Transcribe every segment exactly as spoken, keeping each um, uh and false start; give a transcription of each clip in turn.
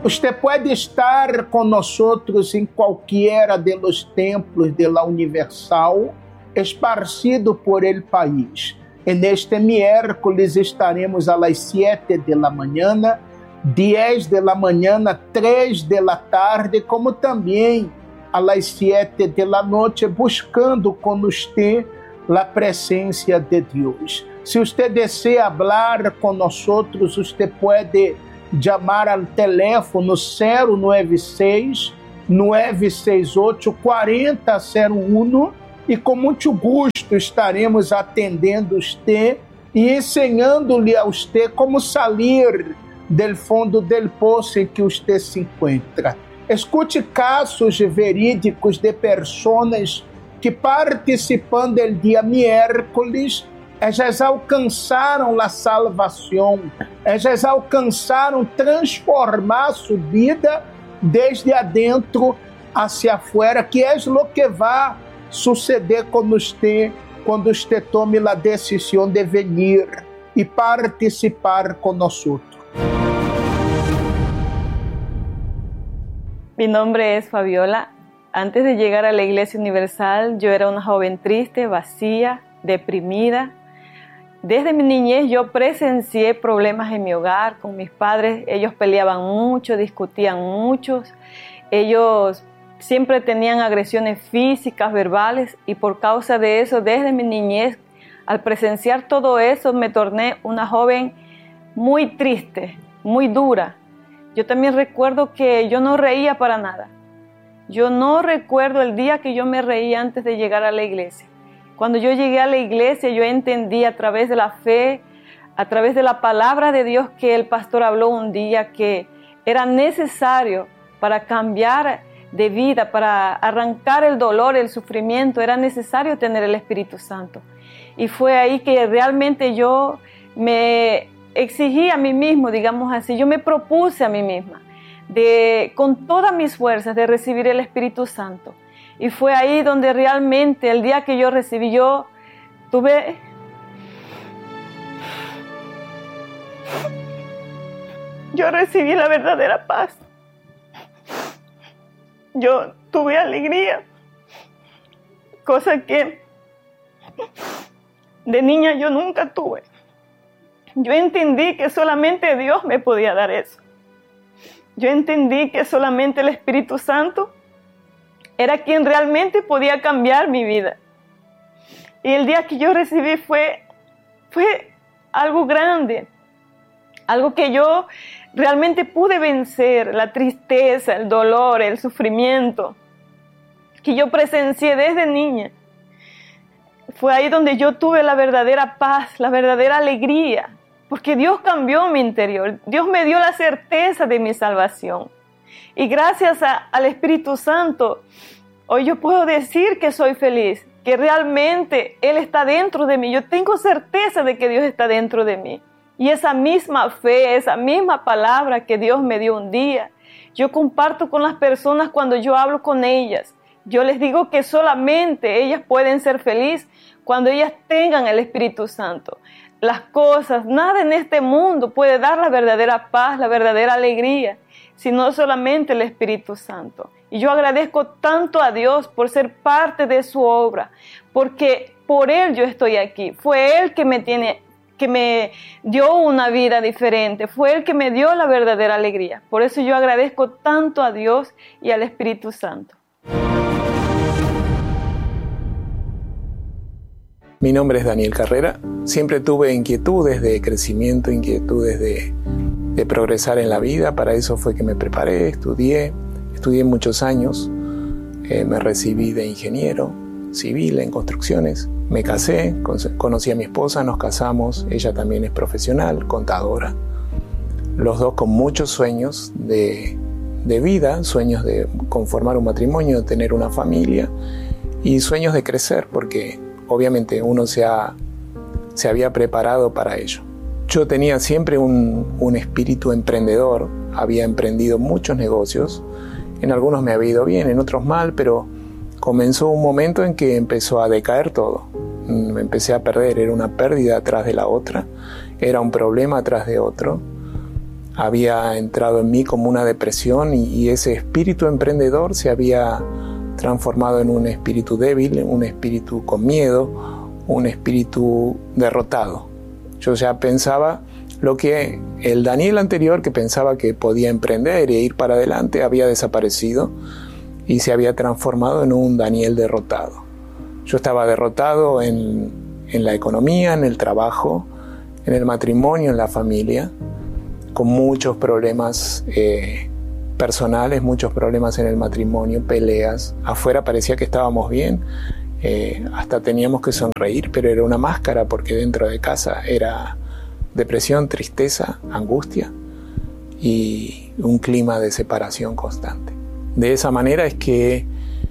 Usted puede estar con nosotros en cualquiera de los templos de la Universal, esparcido por el país. En este miércoles estaremos a las siete de la mañana, diez de la mañana, tres de la tarde, como também a las siete de la noche, buscando con usted la presencia de Dios. Si usted desea hablar con nosotros, usted puede llamar al teléfono cero nueve seis, nueve seis oito, quatro zero zero um e com muito gosto estaremos atendendo usted e ensinando-lhe a usted como salir del fundo del poço em que usted se encontra. Escute casos verídicos de pessoas que participando do dia miércoles, elas alcançaram a salvação, elas alcançaram transformar sua vida desde adentro hacia afuera, que é o que vai suceder com você quando você tome a decisão de venir e participar conosco. Mi nombre es Fabiola. Antes de llegar a la Iglesia Universal, yo era una joven triste, vacía, deprimida. Desde mi niñez yo presencié problemas en mi hogar con mis padres. Ellos peleaban mucho, discutían mucho. Ellos siempre tenían agresiones físicas, verbales, y por causa de eso, desde mi niñez, al presenciar todo eso, me torné una joven muy triste, muy dura. Yo también recuerdo que yo no reía para nada. Yo no recuerdo el día que yo me reí antes de llegar a la iglesia. Cuando yo llegué a la iglesia, yo entendí a través de la fe, a través de la palabra de Dios que el pastor habló un día, que era necesario para cambiar de vida, para arrancar el dolor, el sufrimiento, era necesario tener el Espíritu Santo. Y fue ahí que realmente yo me exigí a mí mismo, digamos así, yo me propuse a mí misma, de, con todas mis fuerzas, de recibir el Espíritu Santo. Y fue ahí donde realmente el día que yo recibí, yo tuve... Yo recibí la verdadera paz. Yo tuve alegría, cosa que de niña yo nunca tuve. Yo entendí que solamente Dios me podía dar eso. Yo entendí que solamente el Espíritu Santo era quien realmente podía cambiar mi vida. Y el día que yo recibí fue, fue algo grande, algo que yo realmente pude vencer, la tristeza, el dolor, el sufrimiento que yo presencié desde niña. Fue ahí donde yo tuve la verdadera paz, la verdadera alegría, porque Dios cambió mi interior. Dios me dio la certeza de mi salvación. Y gracias a, al Espíritu Santo, hoy yo puedo decir que soy feliz, que realmente Él está dentro de mí. Yo tengo certeza de que Dios está dentro de mí. Y esa misma fe, esa misma palabra que Dios me dio un día, yo comparto con las personas cuando yo hablo con ellas. Yo les digo que solamente ellas pueden ser felices cuando ellas tengan el Espíritu Santo. Las cosas, nada en este mundo puede dar la verdadera paz, la verdadera alegría, sino solamente el Espíritu Santo. Y yo agradezco tanto a Dios por ser parte de su obra, porque por Él yo estoy aquí. Fue Él que me tiene, que me dio una vida diferente. Fue Él que me dio la verdadera alegría. Por eso yo agradezco tanto a Dios y al Espíritu Santo. Mi nombre es Daniel Carrera. Siempre tuve inquietudes de crecimiento, inquietudes de, de progresar en la vida. Para eso fue que me preparé, estudié, estudié muchos años. Eh, me recibí de ingeniero civil en construcciones. Me casé, conocí a mi esposa, nos casamos. Ella también es profesional, contadora. Los dos con muchos sueños de, de vida, sueños de conformar un matrimonio, de tener una familia y sueños de crecer, porque obviamente uno se, ha, se había preparado para ello. Yo tenía siempre un, un espíritu emprendedor, había emprendido muchos negocios, en algunos me había ido bien, en otros mal, pero comenzó un momento en que empezó a decaer todo. Me empecé a perder, era una pérdida tras de la otra, era un problema tras de otro, había entrado en mí como una depresión y, y ese espíritu emprendedor se había transformado en un espíritu débil, un espíritu con miedo, un espíritu derrotado. Yo ya pensaba lo que el Daniel anterior, que pensaba que podía emprender e ir para adelante, había desaparecido y se había transformado en un Daniel derrotado. Yo estaba derrotado en, en la economía, en el trabajo, en el matrimonio, en la familia, con muchos problemas eh, personales, muchos problemas en el matrimonio, peleas. Afuera parecía que estábamos bien, eh, hasta teníamos que sonreír, pero era una máscara porque dentro de casa era depresión, tristeza, angustia y un clima de separación constante. De esa manera es que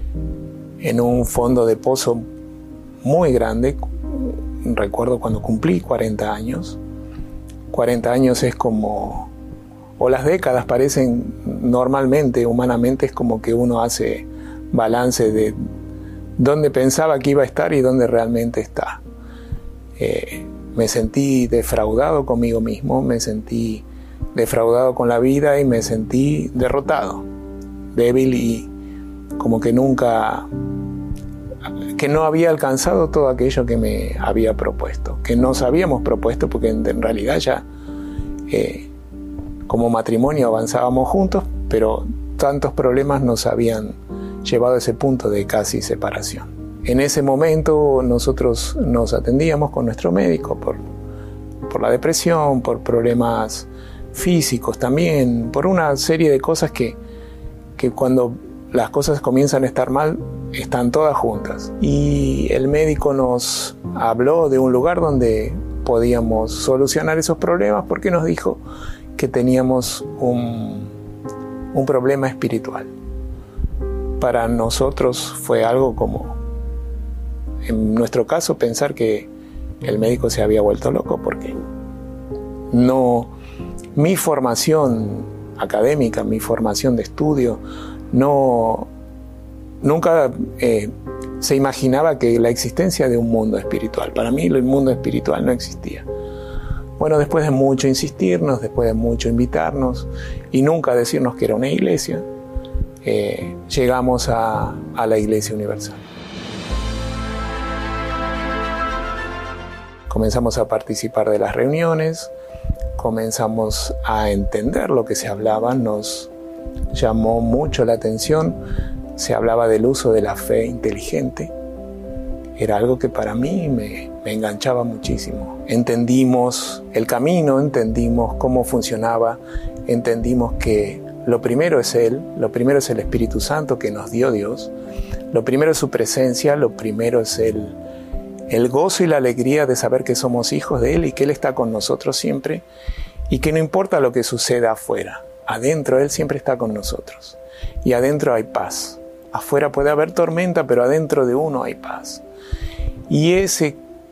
en un fondo de pozo muy grande, recuerdo cuando cumplí cuarenta años, cuarenta años es como, o las décadas parecen normalmente, humanamente es como que uno hace balance de dónde pensaba que iba a estar y dónde realmente está. Eh, me sentí defraudado conmigo mismo, me sentí defraudado con la vida y me sentí derrotado, débil y como que nunca, que no había alcanzado todo aquello que me había propuesto, que nos habíamos propuesto, porque en, en realidad ya eh, como matrimonio avanzábamos juntos, pero tantos problemas nos habían llevado a ese punto de casi separación. En ese momento nosotros nos atendíamos con nuestro médico por, por la depresión, por problemas físicos también, por una serie de cosas que, que cuando las cosas comienzan a estar mal, están todas juntas. Y el médico nos habló de un lugar donde podíamos solucionar esos problemas porque nos dijo que teníamos un, un problema espiritual. Para nosotros fue algo como, en nuestro caso, pensar que el médico se había vuelto loco porque no, mi formación académica, mi formación de estudio, no, nunca eh, se imaginaba que la existencia de un mundo espiritual. Para mí el mundo espiritual no existía. Bueno, después de mucho insistirnos, después de mucho invitarnos y nunca decirnos que era una iglesia, eh, llegamos a, a la Iglesia Universal. Comenzamos a participar de las reuniones, comenzamos a entender lo que se hablaba, nos llamó mucho la atención, se hablaba del uso de la fe inteligente, era algo que para mí me, me enganchaba muchísimo. Entendimos el camino, entendimos cómo funcionaba, entendimos que lo primero es Él, lo primero es el Espíritu Santo que nos dio Dios, lo primero es su presencia, lo primero es el, el gozo y la alegría de saber que somos hijos de Él y que Él está con nosotros siempre y que no importa lo que suceda afuera, adentro Él siempre está con nosotros y adentro hay paz. Afuera puede haber tormenta, pero adentro de uno hay paz. Y ese,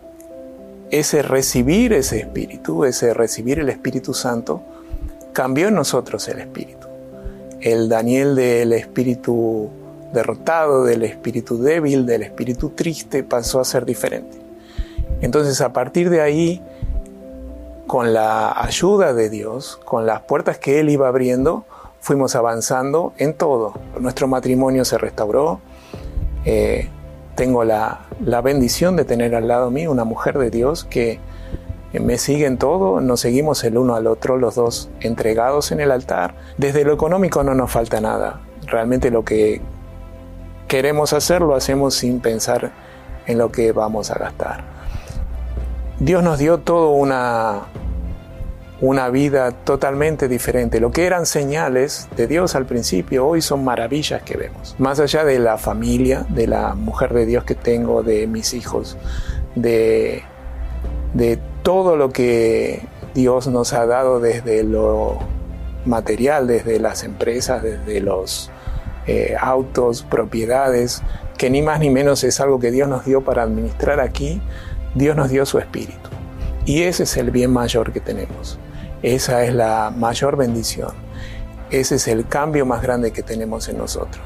ese recibir ese Espíritu, ese recibir el Espíritu Santo, cambió en nosotros el Espíritu. El Daniel del espíritu derrotado, del espíritu débil, del espíritu triste, pasó a ser diferente. Entonces, a partir de ahí, con la ayuda de Dios, con las puertas que Él iba abriendo, fuimos avanzando en todo. Nuestro matrimonio se restauró. Eh, tengo la, la bendición de tener al lado mío una mujer de Dios que me sigue en todo, nos seguimos el uno al otro, los dos entregados en el altar. Desde lo económico no nos falta nada. Realmente lo que queremos hacer lo hacemos sin pensar en lo que vamos a gastar. Dios nos dio todo una, una vida totalmente diferente. Lo que eran señales de Dios al principio, hoy son maravillas que vemos. Más allá de la familia, de la mujer de Dios que tengo, de mis hijos, de, de todo lo que Dios nos ha dado desde lo material, desde las empresas, desde los eh, autos, propiedades, que ni más ni menos es algo que Dios nos dio para administrar aquí. Dios nos dio su Espíritu. Y ese es el bien mayor que tenemos. Esa es la mayor bendición. Ese es el cambio más grande que tenemos en nosotros.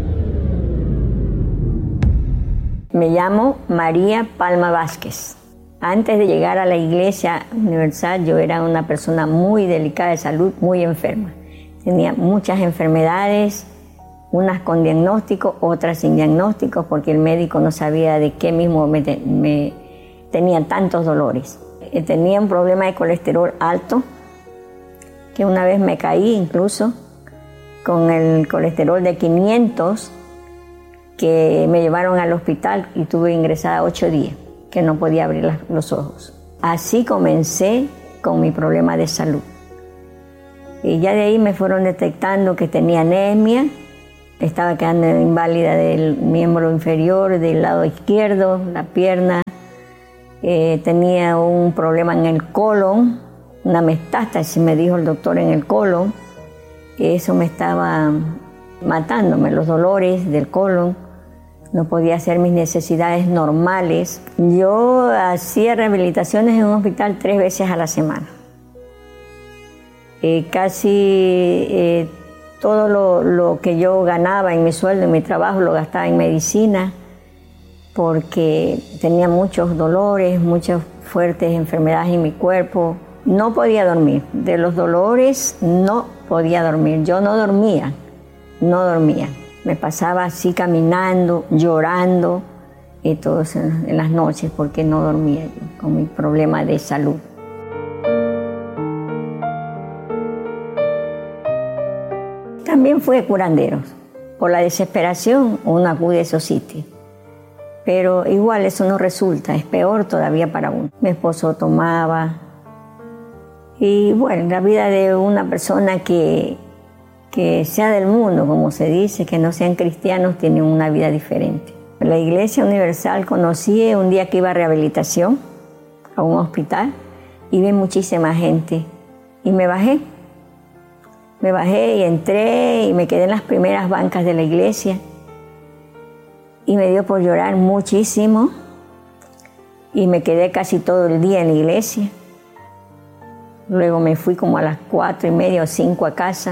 Me llamo María Palma Vázquez. Antes de llegar a la Iglesia Universal, yo era una persona muy delicada de salud, muy enferma. Tenía muchas enfermedades, unas con diagnóstico, otras sin diagnóstico, porque el médico no sabía de qué mismo me, me tenía tantos dolores. Tenía un problema de colesterol alto, que una vez me caí incluso con el colesterol de quinientos, que me llevaron al hospital y tuve ingresada ocho días, que no podía abrir las, los ojos. Así comencé con mi problema de salud. Y ya de ahí me fueron detectando que tenía anemia, estaba quedando inválida del miembro inferior, del lado izquierdo, la pierna, eh, tenía un problema en el colon, una metástasis, me dijo el doctor, en el colon. Eso me estaba matándome, los dolores del colon. No podía hacer mis necesidades normales. Yo hacía rehabilitaciones en un hospital tres veces a la semana. Eh, casi eh, todo lo, lo que yo ganaba en mi sueldo, en mi trabajo, lo gastaba en medicina, porque tenía muchos dolores, muchas fuertes enfermedades en mi cuerpo. No podía dormir. De los dolores no podía dormir. Yo no dormía, no dormía. Me pasaba así caminando, llorando, y todo eso en las noches porque no dormía yo, con mi problema de salud. También fui a curanderos. Por la desesperación uno acude a esos sitios. Pero igual eso no resulta, es peor todavía para uno. Mi esposo tomaba. Y bueno, la vida de una persona que... que sea del mundo, como se dice, que no sean cristianos, tienen una vida diferente. La Iglesia Universal conocí un día que iba a rehabilitación a un hospital y vi muchísima gente y me bajé. Me bajé y entré y me quedé en las primeras bancas de la iglesia y me dio por llorar muchísimo y me quedé casi todo el día en la iglesia. Luego me fui como a las cuatro y media o cinco a casa.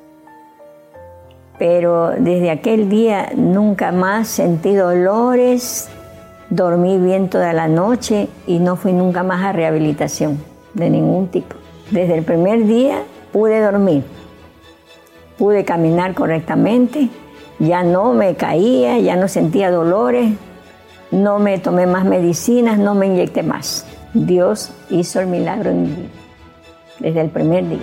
Pero desde aquel día nunca más sentí dolores, dormí bien toda la noche y no fui nunca más a rehabilitación de ningún tipo. Desde el primer día pude dormir, pude caminar correctamente, ya no me caía, ya no sentía dolores, no me tomé más medicinas, no me inyecté más. Dios hizo el milagro en mi vida, desde el primer día.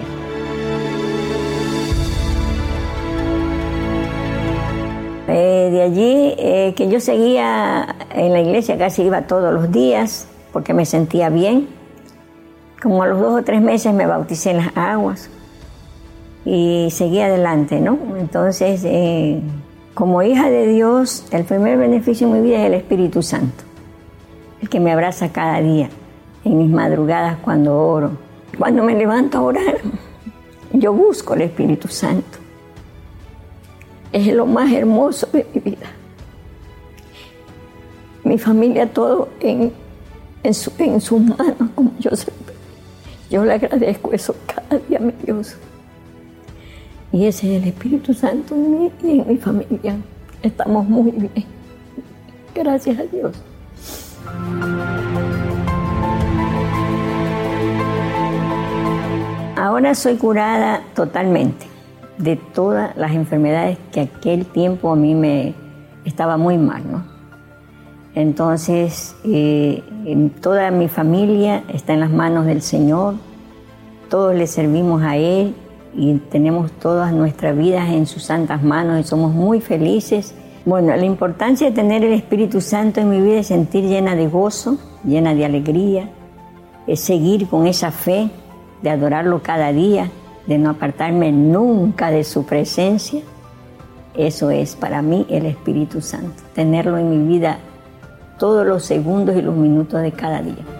Eh, de allí, eh, que yo seguía en la iglesia, casi iba todos los días, porque me sentía bien. Como a los dos o tres meses me bauticé en las aguas y seguí adelante, ¿no? Entonces, eh, como hija de Dios, el primer beneficio en mi vida es el Espíritu Santo, el que me abraza cada día, en mis madrugadas cuando oro. Cuando me levanto a orar, yo busco el Espíritu Santo. Es lo más hermoso de mi vida. Mi familia, todo en, en, su, en sus manos, como yo siempre. Yo le agradezco eso cada día a mi Dios. Y ese es el Espíritu Santo en mí y en mi familia. Estamos muy bien. Gracias a Dios. Ahora soy curada totalmente de todas las enfermedades que aquel tiempo a mí me estaba muy mal, ¿no? Entonces, eh, toda mi familia está en las manos del Señor, todos le servimos a Él y tenemos todas nuestras vidas en sus santas manos y somos muy felices. Bueno, la importancia de tener el Espíritu Santo en mi vida es sentir llena de gozo, llena de alegría, es seguir con esa fe de adorarlo cada día, de no apartarme nunca de su presencia. Eso es para mí el Espíritu Santo, tenerlo en mi vida todos los segundos y los minutos de cada día.